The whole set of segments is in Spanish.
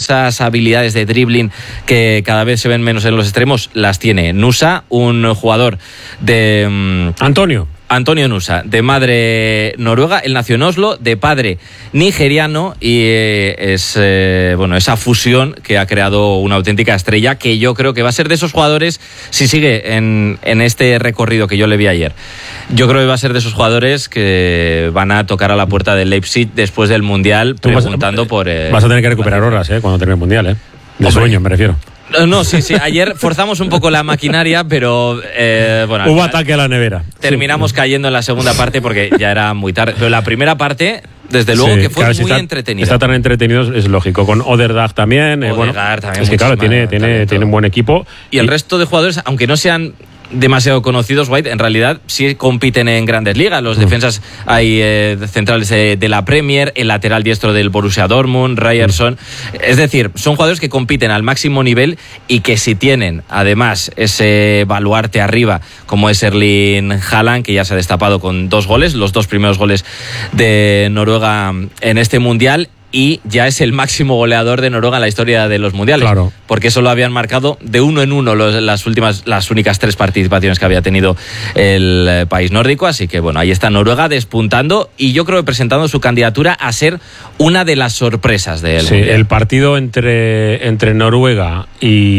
esas habilidades de dribbling que cada vez se ven menos en los extremos, las tiene Nusa, un jugador de... Antonio Nusa, de madre noruega. Él nació en Oslo, de padre nigeriano, y es esa fusión que ha creado una auténtica estrella, que yo creo que va a ser de esos jugadores, si sigue en este recorrido que yo le vi ayer, yo creo que va a ser de esos jugadores que van a tocar a la puerta del Leipzig después del Mundial, preguntando por... vas a tener que recuperar horas cuando termine el Mundial, de sueño me refiero. No, sí. Ayer forzamos un poco la maquinaria, pero hubo ataque a la nevera. Terminamos cayendo en la segunda parte porque ya era muy tarde. Pero la primera parte, desde luego, que fue muy entretenida. Está tan entretenido, es lógico. Con Odegaard también. También es que claro, tiene un buen equipo. Y el resto de jugadores, aunque no sean demasiado conocidos, White, en realidad sí compiten en grandes ligas. Los defensas hay centrales de la Premier, el lateral diestro del Borussia Dortmund, Ryerson. Es decir, son jugadores que compiten al máximo nivel y que si tienen además ese baluarte arriba como es Erling Haaland, que ya se ha destapado con 2 goles, los 2 primeros goles de Noruega en este Mundial, y ya es el máximo goleador de Noruega en la historia de los mundiales. Claro. Porque solo habían marcado de 1 en 1 las únicas 3 participaciones que había tenido el país nórdico. Así que ahí está Noruega despuntando y yo creo que presentando su candidatura a ser una de las sorpresas del mundial. El partido entre Noruega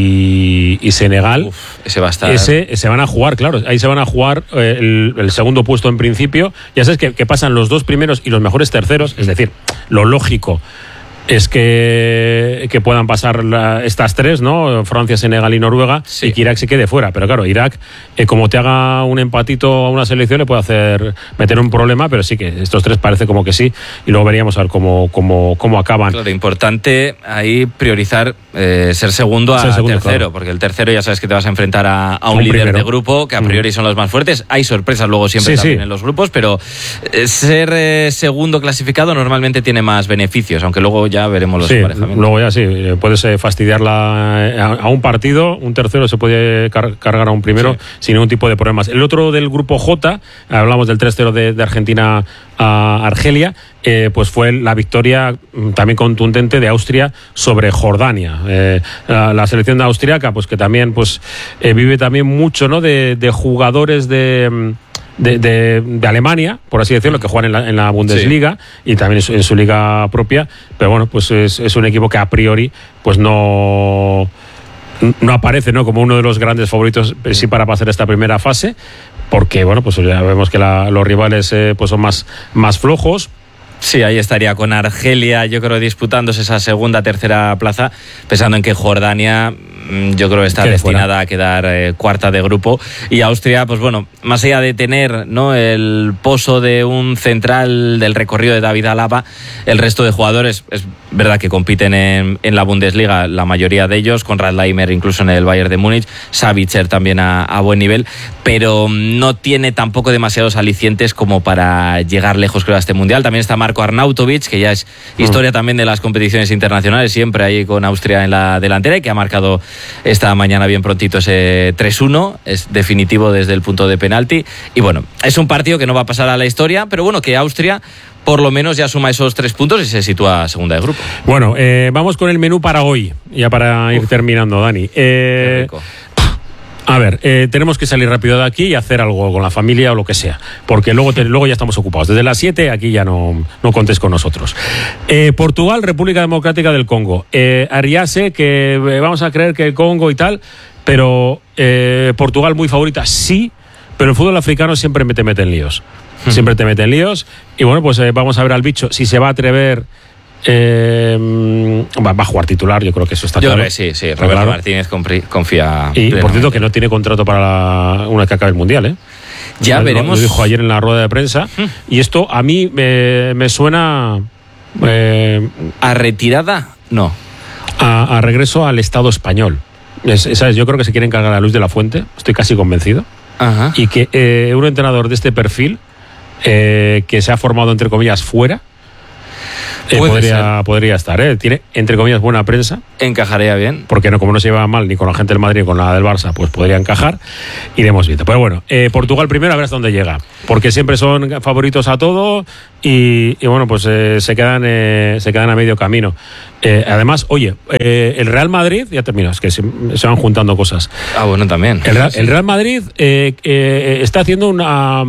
y Senegal, ese va a estar... Ese se van a jugar, claro. Ahí se van a jugar el segundo puesto en principio. Ya sabes que pasan los 2 primeros y los mejores terceros. Es decir, lo lógico es que puedan pasar estas 3, ¿no? Francia, Senegal y Noruega, y que Irak se quede fuera. Pero claro, Irak, como te haga un empatito a una selección, le puede meter un problema, pero sí que estos 3 parece como que sí, y luego veríamos a ver cómo acaban. Lo importante ahí priorizar ser segundo a tercero, claro. Porque el tercero ya sabes que te vas a enfrentar a un líder primero de grupo, que a priori son los más fuertes. Hay sorpresas luego siempre también en los grupos, pero ser segundo clasificado normalmente tiene más beneficios, aunque luego ya veremos los emparejamientos. Luego ya puedes fastidiarla a un partido, un tercero se puede cargar a un primero sin ningún tipo de problemas. El otro del grupo J, hablamos del 3-0 de Argentina a Argelia, pues fue la victoria también contundente de Austria sobre Jordania. La selección de austriaca, pues que también vive también mucho, ¿no? de jugadores de Alemania, por así decirlo, que juegan en la Bundesliga y también en su liga propia, pero bueno, pues es un equipo que a priori pues no aparece, ¿no? como uno de los grandes favoritos para pasar esta primera fase, porque bueno, pues ya vemos que los rivales pues son más flojos. Sí, ahí estaría con Argelia, yo creo, disputándose esa segunda, tercera plaza, pensando en que Jordania, yo creo que está destinada a quedar cuarta de grupo, y Austria, pues más allá de tener, ¿no? el pozo de un central del recorrido de David Alaba, el resto de jugadores es verdad que compiten en la Bundesliga, la mayoría de ellos, Konrad Laimer incluso en el Bayern de Múnich, Sabitzer también a buen nivel, pero no tiene tampoco demasiados alicientes como para llegar lejos, creo, a este mundial. También está Marko Arnautovic, que ya es historia también de las competiciones internacionales, siempre ahí con Austria en la delantera, y que ha marcado esta mañana bien prontito ese 3-1, es definitivo desde el punto de penalti, y es un partido que no va a pasar a la historia, pero que Austria por lo menos ya suma esos 3 puntos y se sitúa a segunda de grupo. Bueno, vamos con el menú para hoy, ya para ir terminando, Dani. Qué rico. A ver, tenemos que salir rápido de aquí y hacer algo con la familia o lo que sea, porque luego ya estamos ocupados. Desde las 7 aquí ya no contéis con nosotros. Portugal, República Democrática del Congo. Ariase, que vamos a creer que el Congo y tal, pero Portugal muy favorita, sí, pero el fútbol africano siempre te mete en líos. Siempre te mete en líos. Y bueno, pues vamos a ver al bicho si se va a atrever. Va a jugar titular, yo creo que eso está claro. Yo creo que sí. Roberto Martínez confía. Y por cierto, que no tiene contrato para una vez que acabe el mundial, Ya veremos. Lo dijo ayer en la rueda de prensa. Y esto a mí me suena ¿a retirada? No. A regreso al Estado español. ¿Sabes? Yo creo que se quiere encargar a Luis de la Fuente, estoy casi convencido. Ajá. Y que un entrenador de este perfil, que se ha formado entre comillas fuera, podría estar, tiene entre comillas buena prensa, encajaría bien, porque como no se lleva mal ni con la gente del Madrid ni con la del Barça, pues podría encajar. Iremos viendo. Pero bueno, Portugal primero, a ver hasta dónde llega, porque siempre son favoritos a todo y bueno, pues se quedan a medio camino. Además, oye, el Real Madrid, ya termino, es que se van juntando cosas. Bueno, también. El Real Madrid está haciendo una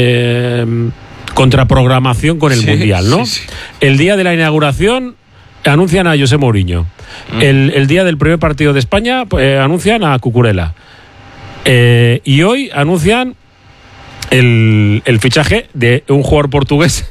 contraprogramación con el Mundial, ¿no? Sí. El día de la inauguración anuncian a José Mourinho. El día del primer partido de España anuncian a Cucurella. Y hoy anuncian el fichaje de un jugador portugués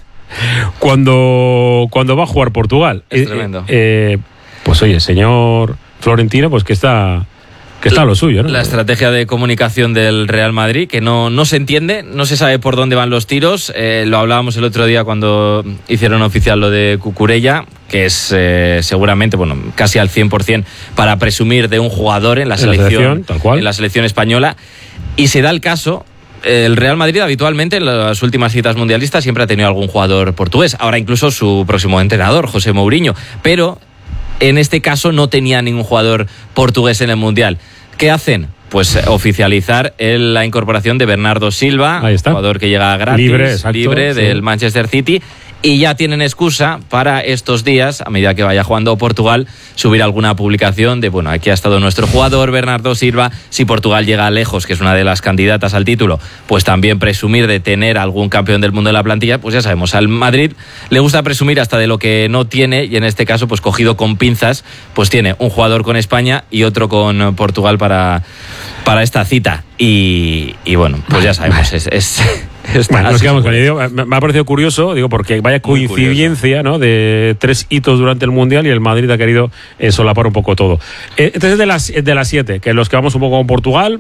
cuando va a jugar Portugal. Es tremendo. Pues oye, señor Florentino, pues que está a lo suyo, ¿no? La estrategia de comunicación del Real Madrid, que no se entiende, no se sabe por dónde van los tiros. Lo hablábamos el otro día cuando hicieron oficial lo de Cucurella, que es seguramente, bueno, casi al 100% para presumir de un jugador en la selección tal cual. En la selección española. Y se da el caso, el Real Madrid habitualmente en las últimas citas mundialistas siempre ha tenido algún jugador portugués. Ahora incluso su próximo entrenador, José Mourinho. Pero en este caso no tenía ningún jugador portugués en el Mundial. ¿Qué hacen? Pues oficializar la incorporación de Bernardo Silva, jugador que llega gratis, libre del Manchester City. Y ya tienen excusa para estos días, a medida que vaya jugando Portugal, subir alguna publicación de, bueno, aquí ha estado nuestro jugador Bernardo Silva. Si Portugal llega lejos, que es una de las candidatas al título, pues también presumir de tener algún campeón del mundo en la plantilla. Pues ya sabemos, al Madrid le gusta presumir hasta de lo que no tiene, y en este caso, pues cogido con pinzas, pues tiene un jugador con España y otro con Portugal para esta cita. Y bueno, pues ya sabemos, bueno, nos quedamos con ello. Me ha parecido curioso, digo, porque vaya coincidencia, ¿no?, de 3 hitos durante el Mundial, y el Madrid ha querido solapar un poco todo. Entonces, de las 7, que los que vamos un poco con Portugal,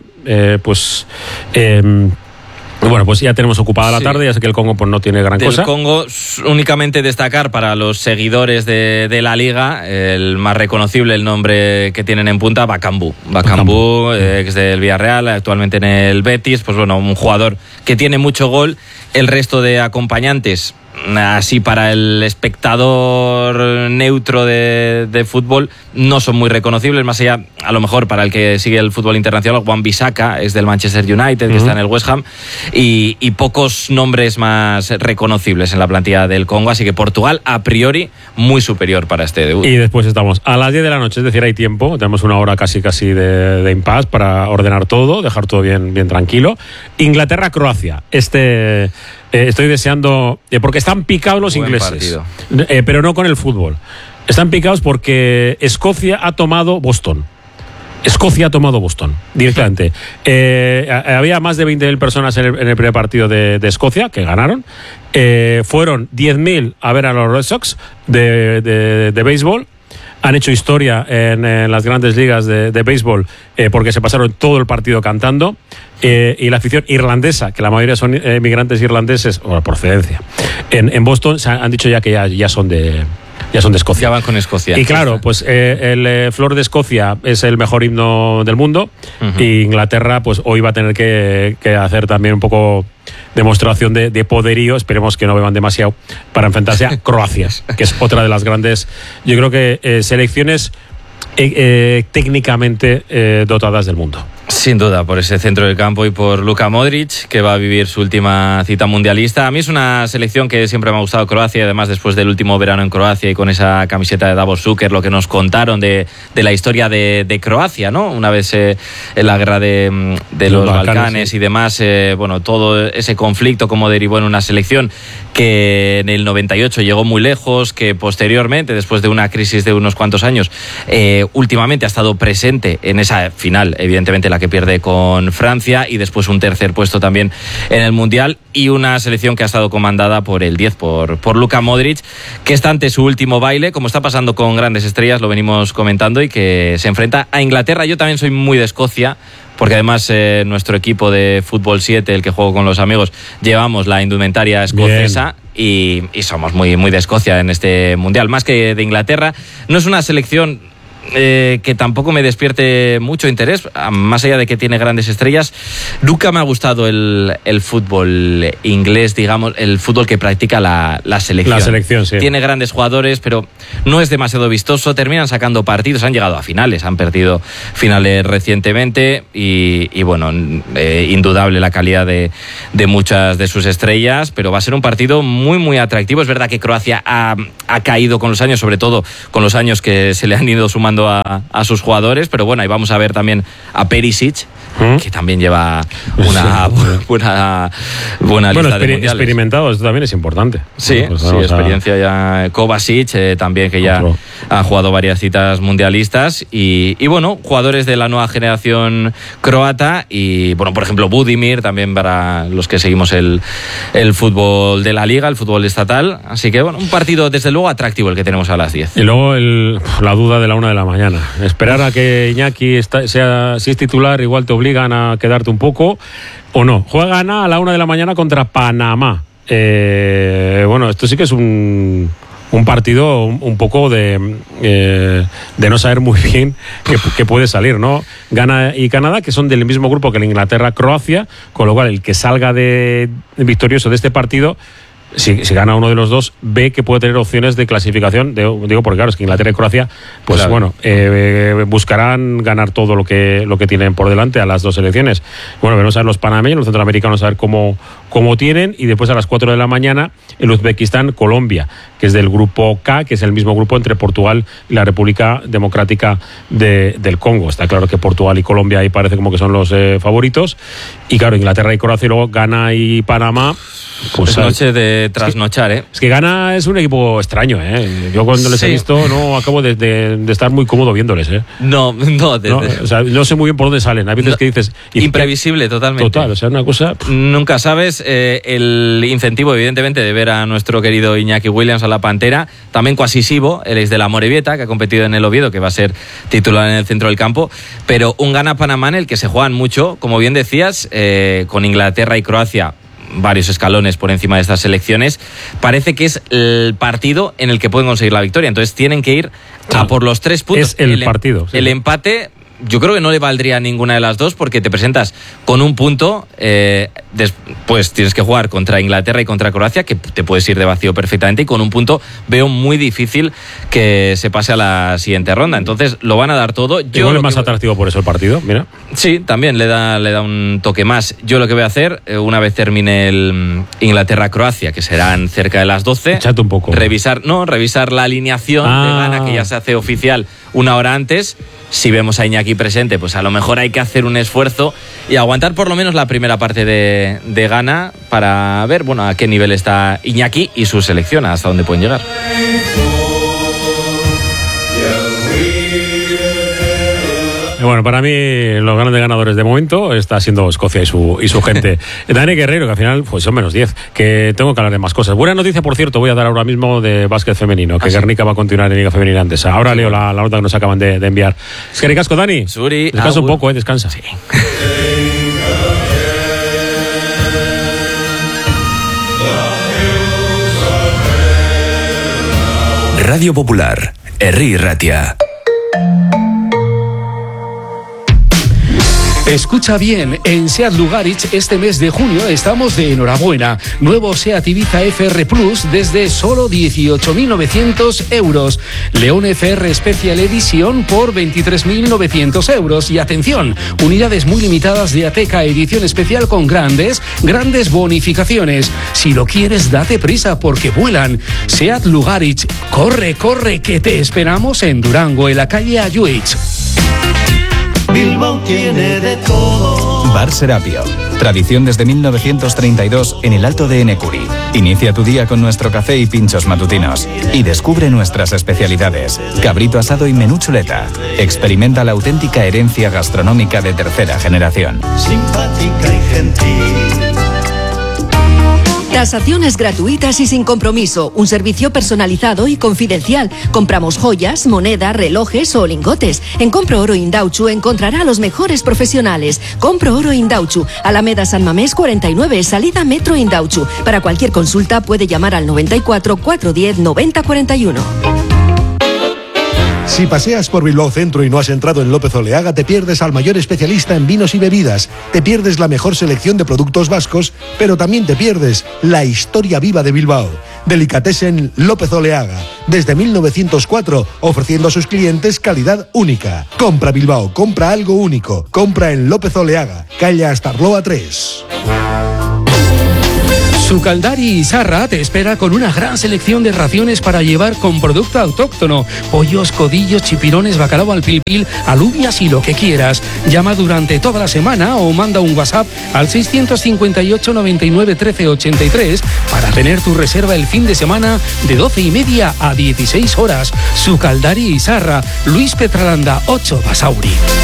bueno, pues ya tenemos ocupada la tarde. Ya sé que el Congo pues no tiene gran cosa. El Congo, únicamente destacar para los seguidores de la Liga, el más reconocible, el nombre que tienen en punta, Bakambu, ex del Villarreal, actualmente en el Betis. Pues bueno, un jugador que tiene mucho gol. El resto de acompañantes, así para el espectador neutro de fútbol, no son muy reconocibles, más allá, a lo mejor para el que sigue el fútbol internacional, Wan-Bissaka es del Manchester United, que está en el West Ham, y pocos nombres más reconocibles en la plantilla del Congo, así que Portugal, a priori, muy superior para este debut. Y después estamos a las 10 de la noche, es decir, hay tiempo, tenemos una hora casi de impasse para ordenar todo, dejar todo bien tranquilo. Inglaterra-Croacia, estoy deseando, porque están picados los ingleses, pero no con el fútbol. Están picados porque Escocia ha tomado Boston directamente. Había más de 20.000 personas en el primer partido de Escocia, que ganaron. Fueron 10.000 a ver a los Red Sox de béisbol. Han hecho historia en las grandes ligas de béisbol, porque se pasaron todo el partido cantando. Y la afición irlandesa, que la mayoría son migrantes irlandeses, o procedencia, en Boston han dicho ya que ya son de Escocia. Ya van con Escocia. Y claro, pues el Flor de Escocia es el mejor himno del mundo. Y Inglaterra, pues hoy va a tener que hacer también un poco demostración de poderío. Esperemos que no beban demasiado para enfrentarse a Croacia, que es otra de las grandes, yo creo que selecciones técnicamente dotadas del mundo. Sin duda, por ese centro del campo y por Luka Modric, que va a vivir su última cita mundialista. A mí es una selección que siempre me ha gustado, Croacia, y además después del último verano en Croacia y con esa camiseta de Davor Šuker, lo que nos contaron de la historia de Croacia, ¿no? Una vez en la guerra de los Balcanes, sí, y demás, bueno, todo ese conflicto como derivó en una selección que en el 98 llegó muy lejos, que posteriormente, después de una crisis de unos cuantos años, últimamente ha estado presente en esa final, evidentemente la que pierde con Francia, y después un tercer puesto también en el Mundial, y una selección que ha estado comandada por el 10, por Luka Modric, que está ante su último baile, como está pasando con grandes estrellas, lo venimos comentando, y que se enfrenta a Inglaterra. Yo también soy muy de Escocia, porque además nuestro equipo de Fútbol 7, el que juego con los amigos, llevamos la indumentaria escocesa y somos muy, muy de Escocia en este Mundial, más que de Inglaterra. No es una selección que tampoco me despierte mucho interés, más allá de que tiene grandes estrellas. Nunca me ha gustado el fútbol inglés, digamos, el fútbol que practica la selección. La selección, sí. Tiene grandes jugadores, pero no es demasiado vistoso. Terminan sacando partidos, han llegado a finales, han perdido finales recientemente y bueno, indudable la calidad de muchas de sus estrellas, pero va a ser un partido muy, muy atractivo. Es verdad que Croacia ha caído con los años, sobre todo con los años que se le han ido sumando a sus jugadores, pero bueno, ahí vamos a ver también a Perisic, que también lleva una buena lista de mundiales. Experimentado, esto también es importante. Sí, pues sí, experiencia ya. Kovacic, también, que ya ha jugado varias citas mundialistas y bueno, jugadores de la nueva generación croata y bueno, por ejemplo, Budimir, también para los que seguimos el fútbol de la Liga, el fútbol estatal. Así que bueno, un partido desde luego atractivo el que tenemos a las 10. Y luego la duda de la 1 de la mañana. Esperar a que Iñaki sea, si es titular, igual te obligan a quedarte un poco o no. Juega Ghana a la 1 de la mañana contra Panamá. Bueno, esto sí que es un partido un poco de no saber muy bien qué puede salir, ¿no? Ghana y Canadá, que son del mismo grupo que la Inglaterra-Croacia, con lo cual el que salga victorioso de este partido, si gana uno de los dos, ve que puede tener opciones de clasificación. Digo porque claro, es que Inglaterra y Croacia, pues claro, bueno, buscarán ganar todo lo que tienen por delante a las dos selecciones. Bueno, veremos a ver los panameños, los centroamericanos, a ver cómo tienen, y después a las 4 de la mañana el Uzbekistán-Colombia, que es del grupo K, que es el mismo grupo entre Portugal y la República Democrática del Congo. Está claro que Portugal y Colombia ahí parece como que son los favoritos, y claro, Inglaterra y Croacia, y luego Ghana y Panamá. Pues es noche de trasnochar, ¿eh? Es que Ghana es un equipo extraño, ¿eh? Yo cuando les he visto no acabo de estar muy cómodo viéndoles, ¿eh? No, o sea, no sé muy bien por dónde salen. A veces que dices... Imprevisible, totalmente. Total, o sea, una cosa... Nunca sabes. El incentivo, evidentemente, de ver a nuestro querido Iñaki Williams, a la Pantera, también Quasisivo, el ex de la Amorebieta, que ha competido en el Oviedo, que va a ser titular en el centro del campo, pero un Ghana-Panamá en el que se juegan mucho, como bien decías, con Inglaterra y Croacia varios escalones por encima de estas selecciones. Parece que es el partido en el que pueden conseguir la victoria, entonces tienen que ir a por los 3 puntos. Es el partido. Sí. El empate, yo creo que no le valdría a ninguna de las dos, porque te presentas con un punto, después tienes que jugar contra Inglaterra y contra Croacia, que te puedes ir de vacío perfectamente, y con un punto veo muy difícil que se pase a la siguiente ronda. Entonces lo van a dar todo. Igual es más atractivo por eso el partido, mira. Sí, también le da un toque más. Yo lo que voy a hacer, una vez termine el Inglaterra-Croacia, que serán cerca de las 12, échate un poco. Revisar la alineación de Ghana, que ya se hace oficial una hora antes. Si vemos a Iñaki presente, pues a lo mejor hay que hacer un esfuerzo y aguantar por lo menos la primera parte de Ghana para ver, bueno, a qué nivel está Iñaki y su selección, hasta dónde pueden llegar. Bueno, para mí los grandes ganadores de momento está siendo Escocia y su gente. Dani Guerreiro, que al final pues son menos 10, que tengo que hablar de más cosas. Buena noticia, por cierto, voy a dar ahora mismo de básquet femenino, que Guernica va a continuar en Liga Femenina Andesa. Ahora leo la nota que nos acaban de enviar. Es que ricasco, Dani. Suri, descansa un poco, descansa. Sí. Radio Popular, Herri Ratia. Escucha bien, en SEAT Lugaritz este mes de junio estamos de enhorabuena. Nuevo SEAT Ibiza FR Plus desde solo 18.900 euros. León FR Special Edition por 23.900 euros. Y atención, unidades muy limitadas de Ateca edición especial con grandes bonificaciones. Si lo quieres, date prisa porque vuelan. SEAT Lugaritz, corre, que te esperamos en Durango, en la calle Ayuich. Bilbao tiene de todo. Bar Serapio. Tradición desde 1932 en el Alto de Enecuri. Inicia tu día con nuestro café y pinchos matutinos. Y descubre nuestras especialidades. Cabrito asado y menú chuleta. Experimenta la auténtica herencia gastronómica de tercera generación. Simpática y gentil. Tasaciones gratuitas y sin compromiso. Un servicio personalizado y confidencial. Compramos joyas, moneda, relojes o lingotes. En Compro Oro Indauchu encontrará a los mejores profesionales. Compro Oro Indauchu, Alameda San Mamés 49, salida Metro Indauchu. Para cualquier consulta puede llamar al 94 410 90 41. Si paseas por Bilbao Centro y no has entrado en López Oleaga, te pierdes al mayor especialista en vinos y bebidas, te pierdes la mejor selección de productos vascos, pero también te pierdes la historia viva de Bilbao. Delicatessen López Oleaga, desde 1904, ofreciendo a sus clientes calidad única. Compra Bilbao, compra algo único, compra en López Oleaga, calle Astarloa 3. Sucaldari Izarra te espera con una gran selección de raciones para llevar con producto autóctono. Pollos, codillos, chipirones, bacalao al pil, alubias y lo que quieras. Llama durante toda la semana o manda un WhatsApp al 658 99 13 83 para tener tu reserva el fin de semana de 12:30 a 16 horas. Sucaldari Izarra, Luis Petralanda 8 Basauri.